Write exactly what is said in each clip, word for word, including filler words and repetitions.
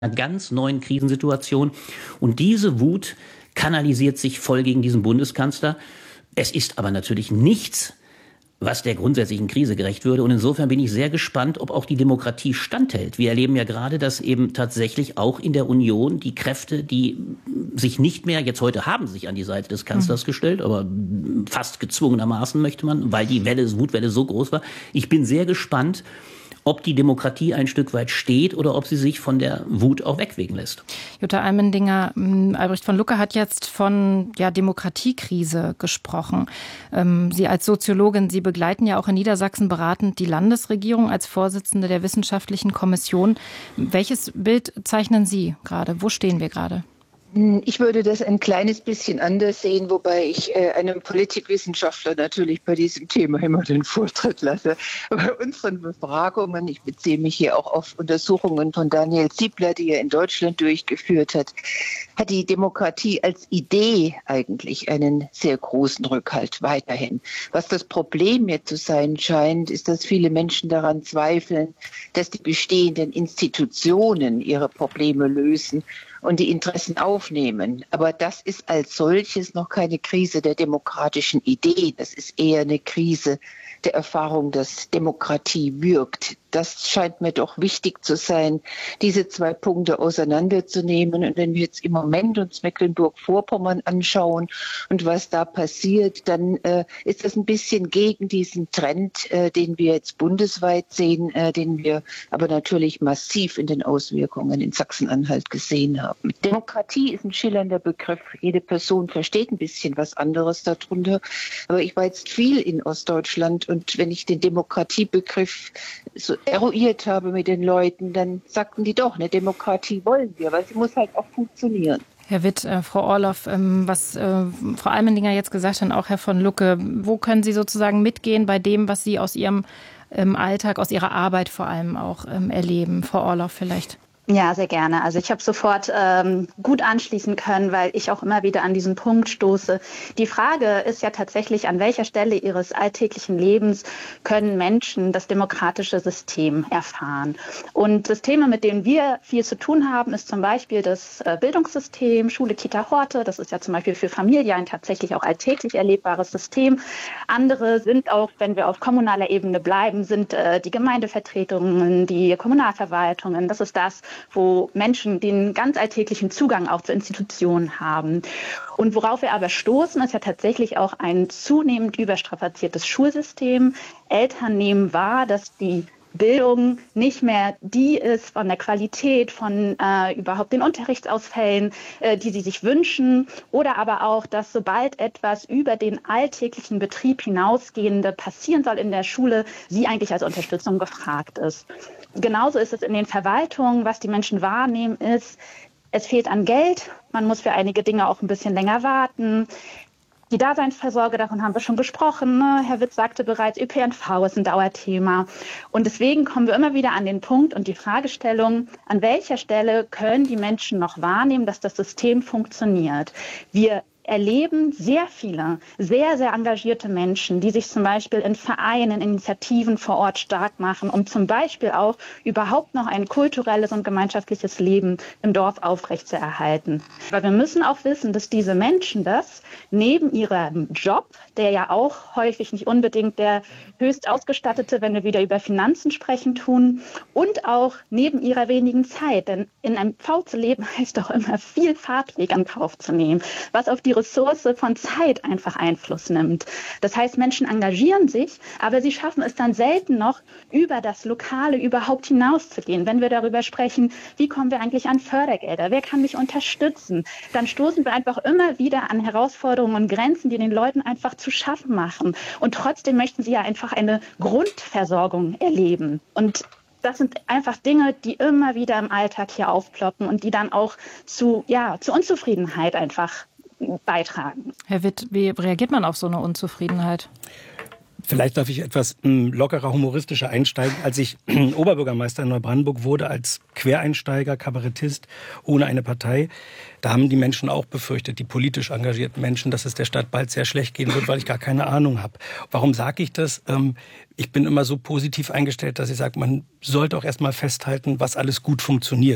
einer ganz neuen Krisensituation. Und diese Wut kanalisiert sich voll gegen diesen Bundeskanzler. Es ist aber natürlich nichts, was der grundsätzlichen Krise gerecht würde. Und insofern bin ich sehr gespannt, ob auch die Demokratie standhält. Wir erleben ja gerade, dass eben tatsächlich auch in der Union die Kräfte, die sich nicht mehr, jetzt heute haben sie sich an die Seite des Kanzlers mhm. gestellt, aber fast gezwungenermaßen möchte man, weil die Welle, Wutwelle so groß war. Ich bin sehr gespannt, ob die Demokratie ein Stück weit steht oder ob sie sich von der Wut auch wegwegen lässt. Jutta Almendinger, Albrecht von Lucke hat jetzt von ja, Demokratiekrise gesprochen. Ähm, Sie als Soziologin, Sie begleiten ja auch in Niedersachsen beratend die Landesregierung als Vorsitzende der Wissenschaftlichen Kommission. Welches Bild zeichnen Sie gerade? Wo stehen wir gerade? Ich würde das ein kleines bisschen anders sehen, wobei ich äh, einem Politikwissenschaftler natürlich bei diesem Thema immer den Vortritt lasse. Bei unseren Befragungen, ich beziehe mich hier auch auf Untersuchungen von Daniel Ziebler, die er in Deutschland durchgeführt hat, hat die Demokratie als Idee eigentlich einen sehr großen Rückhalt weiterhin. Was das Problem jetzt zu sein scheint, ist, dass viele Menschen daran zweifeln, dass die bestehenden Institutionen ihre Probleme lösen und die Interessen aufnehmen. Aber das ist als solches noch keine Krise der demokratischen Idee. Das ist eher eine Krise der Erfahrung, dass Demokratie wirkt. Das scheint mir doch wichtig zu sein, diese zwei Punkte auseinanderzunehmen. Und wenn wir jetzt im Moment uns Mecklenburg-Vorpommern anschauen und was da passiert, dann äh, ist das ein bisschen gegen diesen Trend, äh, den wir jetzt bundesweit sehen, äh, den wir aber natürlich massiv in den Auswirkungen in Sachsen-Anhalt gesehen haben. Demokratie ist ein schillernder Begriff. Jede Person versteht ein bisschen was anderes darunter. Aber ich war jetzt viel in Ostdeutschland und wenn ich den Demokratiebegriff so eruiert habe mit den Leuten, dann sagten die doch, eine Demokratie wollen wir, weil sie muss halt auch funktionieren. Herr Witt, äh, Frau Orloff, ähm, was äh, Frau Almendinger jetzt gesagt hat, auch Herr von Lucke, wo können Sie sozusagen mitgehen bei dem, was Sie aus Ihrem ähm, Alltag, aus Ihrer Arbeit vor allem auch ähm, erleben? Frau Orloff vielleicht. Ja, sehr gerne. Also ich habe sofort ähm, gut anschließen können, weil ich auch immer wieder an diesen Punkt stoße. Die Frage ist ja tatsächlich, an welcher Stelle ihres alltäglichen Lebens können Menschen das demokratische System erfahren. Und Systeme, mit denen wir viel zu tun haben, ist zum Beispiel das äh, Bildungssystem, Schule, Kita, Horte. Das ist ja zum Beispiel für Familie ein tatsächlich auch alltäglich erlebbares System. Andere sind auch, wenn wir auf kommunaler Ebene bleiben, sind äh, die Gemeindevertretungen, die Kommunalverwaltungen. Das ist das, wo Menschen den ganz alltäglichen Zugang auch zu Institutionen haben. Und worauf wir aber stoßen, ist ja tatsächlich auch ein zunehmend überstrapaziertes Schulsystem. Eltern nehmen wahr, dass die Bildung nicht mehr die ist von der Qualität, von äh, überhaupt den Unterrichtsausfällen, äh, die sie sich wünschen. Oder aber auch, dass sobald etwas über den alltäglichen Betrieb hinausgehende passieren soll in der Schule, sie eigentlich als Unterstützung gefragt ist. Genauso ist es in den Verwaltungen. Was die Menschen wahrnehmen, ist, es fehlt an Geld. Man muss für einige Dinge auch ein bisschen länger warten. Die Daseinsvorsorge, davon haben wir schon gesprochen. Ne? Herr Witt sagte bereits, Ö P N V ist ein Dauerthema. Und deswegen kommen wir immer wieder an den Punkt und die Fragestellung, an welcher Stelle können die Menschen noch wahrnehmen, dass das System funktioniert. Wir erleben sehr viele, sehr, sehr engagierte Menschen, die sich zum Beispiel in Vereinen, Initiativen vor Ort stark machen, um zum Beispiel auch überhaupt noch ein kulturelles und gemeinschaftliches Leben im Dorf aufrechtzuerhalten. Aber wir müssen auch wissen, dass diese Menschen das neben ihrem Job, der ja auch häufig nicht unbedingt der höchst ausgestattete, wenn wir wieder über Finanzen sprechen, tun, und auch neben ihrer wenigen Zeit. Denn in einem Pfau zu leben heißt doch immer viel Fahrtweg in Kauf zu nehmen, was auf die Ressource von Zeit einfach Einfluss nimmt. Das heißt, Menschen engagieren sich, aber sie schaffen es dann selten noch, über das Lokale überhaupt hinauszugehen. Wenn wir darüber sprechen, wie kommen wir eigentlich an Fördergelder, wer kann mich unterstützen, dann stoßen wir einfach immer wieder an Herausforderungen und Grenzen, die den Leuten einfach zu schaffen machen. Und trotzdem möchten sie ja einfach eine Grundversorgung erleben. Und das sind einfach Dinge, die immer wieder im Alltag hier aufploppen und die dann auch zu, ja, zu Unzufriedenheit einfach beitragen. Herr Witt, wie reagiert man auf so eine Unzufriedenheit? Vielleicht darf ich etwas m, lockerer, humoristischer einsteigen. Als ich Oberbürgermeister in Neubrandenburg wurde, als Quereinsteiger, Kabarettist, ohne eine Partei, da haben die Menschen auch befürchtet, die politisch engagierten Menschen, dass es der Stadt bald sehr schlecht gehen wird, weil ich gar keine Ahnung habe. Warum sage ich das? Ähm, ich bin immer so positiv eingestellt, dass ich sage, man sollte auch erst mal festhalten, was alles gut funktioniert.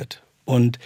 Und